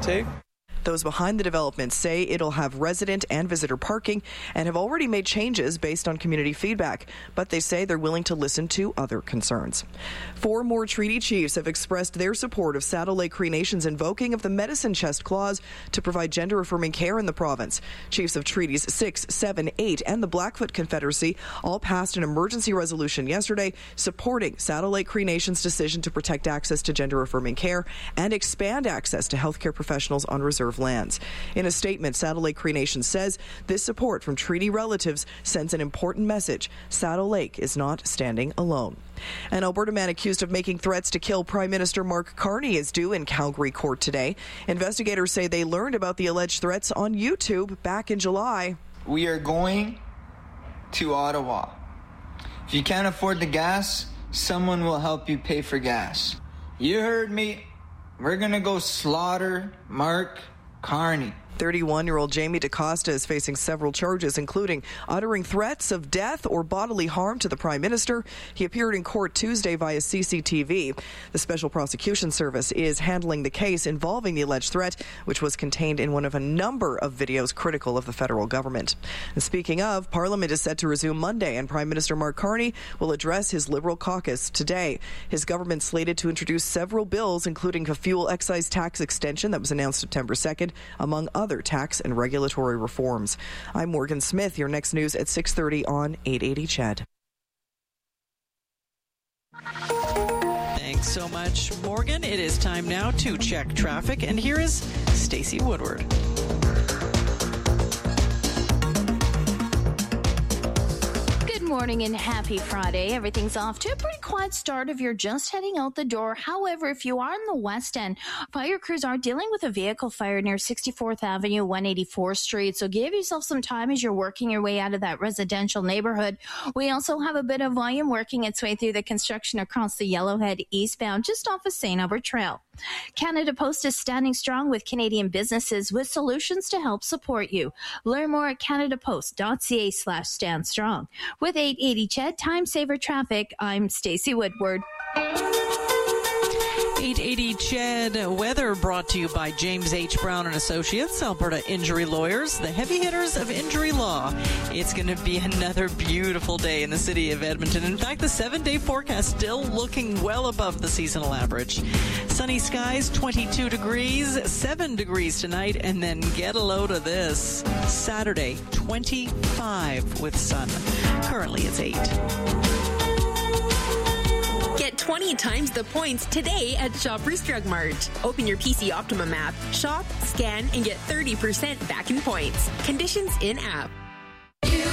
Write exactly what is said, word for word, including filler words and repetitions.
take. Those behind the development say it'll have resident and visitor parking and have already made changes based on community feedback, but they say they're willing to listen to other concerns. Four more treaty chiefs have expressed their support of Saddle Lake Cree Nation's invoking of the Medicine Chest Clause to provide gender-affirming care in the province. Chiefs of Treaties six, seven, eight, and the Blackfoot Confederacy all passed an emergency resolution yesterday supporting Saddle Lake Cree Nation's decision to protect access to gender-affirming care and expand access to healthcare professionals on reserve lands. In a statement, Saddle Lake Cree Nation says this support from treaty relatives sends an important message. Saddle Lake is not standing alone. An Alberta man accused of making threats to kill Prime Minister Mark Carney is due in Calgary court today. Investigators say they learned about the alleged threats on YouTube back in July. We are going to Ottawa. If you can't afford the gas, someone will help you pay for gas. You heard me. We're going to go slaughter Mark Carney. thirty-one-year-old Jamie DaCosta is facing several charges, including uttering threats of death or bodily harm to the Prime Minister. He appeared in court Tuesday via C C T V. The Special Prosecution Service is handling the case involving the alleged threat, which was contained in one of a number of videos critical of the federal government. And speaking of, Parliament is set to resume Monday, and Prime Minister Mark Carney will address his Liberal caucus today. His government slated to introduce several bills, including a fuel excise tax extension that was announced September second, among others. Other tax and regulatory reforms. I'm Morgan Smith. Your next news at six thirty on eight eighty C H E D. Thanks so much, Morgan. It is time now to check traffic, and here is Stacey Woodward. Good morning and happy Friday. Everything's off to a pretty quiet start if you're just heading out the door. However, if you are in the West End, fire crews are dealing with a vehicle fire near sixty-fourth Avenue, one eighty-fourth Street. So give yourself some time as you're working your way out of that residential neighborhood. We also have a bit of volume working its way through the construction across the Yellowhead eastbound, just off of Saint Albert Trail. Canada Post is standing strong with Canadian businesses with solutions to help support you. Learn more at canadapost.ca slash stand strong. With eight eighty C H E D, Time Saver Traffic, I'm Stacey Woodward. eight eighty C H E D weather brought to you by James H. Brown and Associates, Alberta Injury Lawyers, the heavy hitters of injury law. It's going to be another beautiful day in the city of Edmonton. In fact, the seven-day forecast still looking well above the seasonal average. Sunny skies, twenty-two degrees, seven degrees tonight, and then get a load of this. Saturday, twenty-five with sun. Currently, it's eight. Get twenty times the points today at Shoppers Drug Mart. Open your P C Optimum app, shop, scan, and get thirty percent back in points. Conditions in app.